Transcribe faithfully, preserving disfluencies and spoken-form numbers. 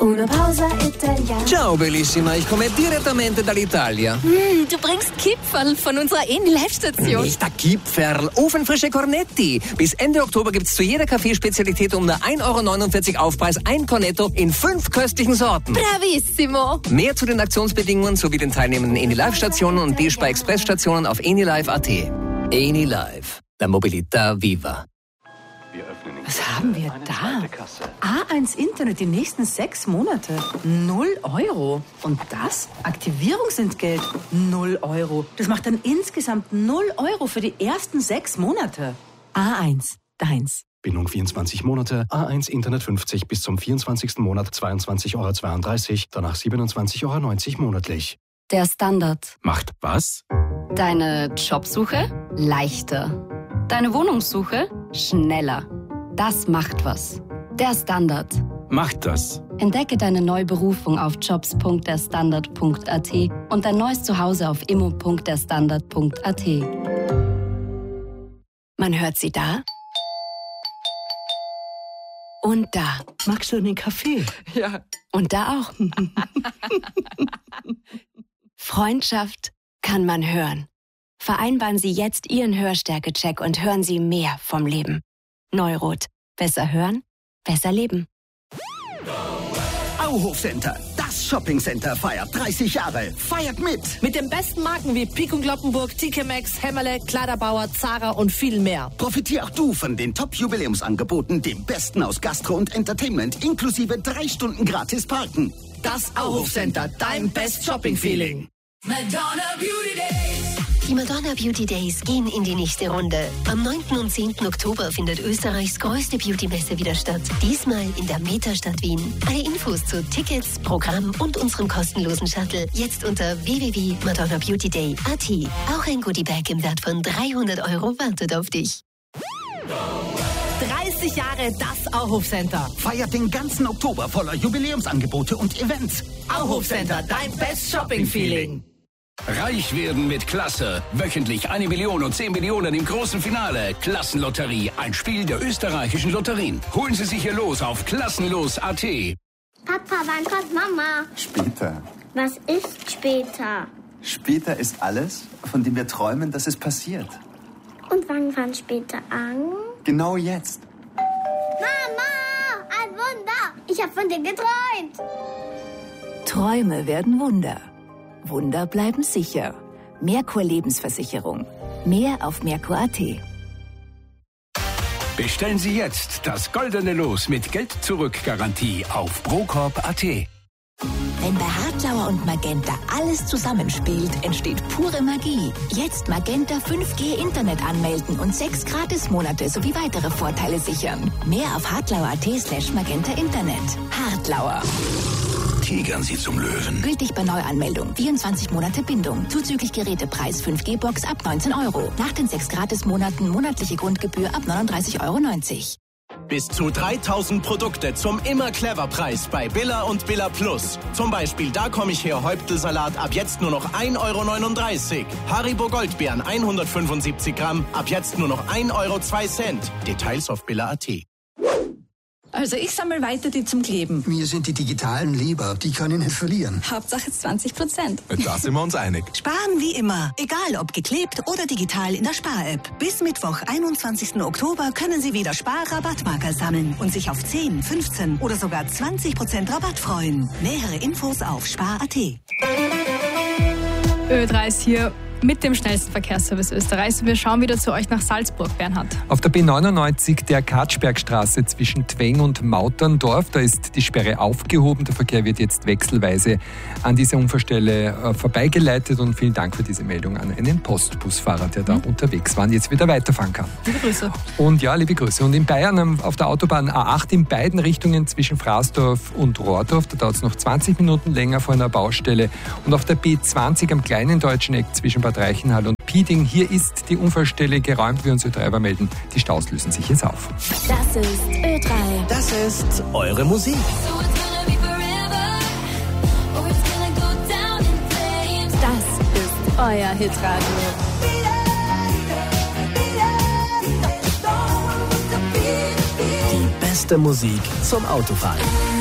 Una pausa italiana. Ciao bellissima, ich komme direttamente dall'Italia. Mm, du bringst Kipferl von unserer Eni-Live-Station. Nicht der Kipferl, ofenfrische Cornetti. Bis Ende Oktober gibt's zu jeder Kaffeespezialität um nur ein Euro neunundvierzig Aufpreis ein Cornetto in fünf köstlichen Sorten. Bravissimo. Mehr zu den Aktionsbedingungen sowie den teilnehmenden Eni-Live-Stationen und D-Spar-Express-Stationen auf enilive punkt at. Eni-Live, la mobilità viva. Was haben wir da? A eins Internet die nächsten sechs Monate. Null Euro. Und das? Aktivierungsentgelt. Null Euro. Das macht dann insgesamt null Euro für die ersten sechs Monate. A eins. Deins. Bindung vierundzwanzig Monate, A eins Internet fünfzig bis zum vierundzwanzigsten Monat zweiundzwanzig Euro zweiunddreißig, danach siebenundzwanzig Euro neunzig monatlich. Der Standard. Macht was? Deine Jobsuche leichter. Deine Wohnungssuche schneller. Das macht was. Der Standard. Macht das. Entdecke deine neue Berufung auf jobs punkt der standard punkt at und dein neues Zuhause auf immo punkt der standard punkt at. Man hört sie da und da. Magst du einen Kaffee? Ja. Und da auch. Freundschaft kann man hören. Vereinbaren Sie jetzt Ihren Hörstärke-Check und hören Sie mehr vom Leben. Neurot. Besser hören, besser leben. Auhof-Center, das Shopping-Center feiert dreißig Jahre. Feiert mit! Mit den besten Marken wie Pik und Kloppenburg, T K Maxx, Hämmerle, Kleiderbauer, Zara und viel mehr. Profitier auch du von den Top-Jubiläumsangeboten, dem Besten aus Gastro und Entertainment, inklusive drei Stunden gratis Parken. Das Auhof-Center, dein Best-Shopping-Feeling. Madonna Beauty Days. Die Madonna Beauty Days gehen in die nächste Runde. Am neunten und zehnten Oktober findet Österreichs größte Beauty-Messe wieder statt. Diesmal in der Metastadt Wien. Alle Infos zu Tickets, Programm und unserem kostenlosen Shuttle jetzt unter w w w punkt madonna beauty day punkt at. Auch ein Goodiebag im Wert von dreihundert Euro wartet auf dich. dreißig Jahre das Auhof-Center. Feiert den ganzen Oktober voller Jubiläumsangebote und Events. Auhof-Center, dein Best-Shopping-Feeling. Reich werden mit Klasse. Wöchentlich eine Million und zehn Millionen im großen Finale. Klassenlotterie, ein Spiel der österreichischen Lotterien. Holen Sie sich hier los auf klassenlos punkt at. Papa, wann kommt Mama? Später. Was ist später? Später ist alles, von dem wir träumen, dass es passiert. Und wann fängt später an? Genau jetzt. Mama, ein Wunder. Ich habe von dir geträumt. Träume werden Wunder. Wunder bleiben sicher. Merkur Lebensversicherung. Mehr auf merkur punkt at. Bestellen Sie jetzt das goldene Los mit Geld-Zurück-Garantie auf procorp punkt at. Wenn bei Hartlauer und Magenta alles zusammenspielt, entsteht pure Magie. Jetzt Magenta fünf G Internet anmelden und sechs Gratis-Monate sowie weitere Vorteile sichern. Mehr auf hartlauer punkt at slash magenta Internet. Hartlauer. Tigern Sie zum Löwen. Gültig bei Neuanmeldung. vierundzwanzig Monate Bindung. Zuzüglich Gerätepreis fünf G Box ab neunzehn Euro. Nach den sechs Gratis-Monaten monatliche Grundgebühr ab neununddreißig Euro neunzig. Bis zu dreitausend Produkte zum Immer-Clever-Preis bei Billa und Billa Plus. Zum Beispiel Da komm ich her Häuptelsalat ab jetzt nur noch ein Euro neununddreißig. Haribo Goldbeeren hundertfünfundsiebzig Gramm ab jetzt nur noch ein Euro zwei Cent. Details auf billa punkt at. Also ich sammle weiter die zum Kleben. Mir sind die digitalen lieber. Die kann ich nicht verlieren. Hauptsache zwanzig Prozent. Da sind wir uns einig. Sparen wie immer. Egal ob geklebt oder digital in der Spar-App. Bis Mittwoch, einundzwanzigsten Oktober können Sie wieder Spar-Rabattmarker sammeln und sich auf zehn, fünfzehn oder sogar zwanzig Prozent Rabatt freuen. Nähere Infos auf spar punkt at. Ö drei ist hier mit dem schnellsten Verkehrsservice Österreichs. Wir schauen wieder zu euch nach Salzburg, Bernhard. Auf der B neunundneunzig der Katschbergstraße zwischen Tweng und Mauterndorf, da ist die Sperre aufgehoben. Der Verkehr wird jetzt wechselweise an dieser Unfallstelle vorbeigeleitet und vielen Dank für diese Meldung an einen Postbusfahrer, der da mhm. unterwegs war und jetzt wieder weiterfahren kann. Liebe Grüße. Und ja, liebe Grüße. Und in Bayern auf der Autobahn A acht in beiden Richtungen zwischen Fraßdorf und Rohrdorf, da dauert es noch zwanzig Minuten länger vor einer Baustelle. Und auf der B zwanzig am kleinen deutschen Eck zwischen Bad Reichenhall und Pieding. Hier ist die Unfallstelle geräumt, wie uns Ö drei melden. Die Staus lösen sich jetzt auf. Das ist Ö drei. Das ist eure Musik. Das ist euer Hitradio. Die beste Musik zum Autofahren.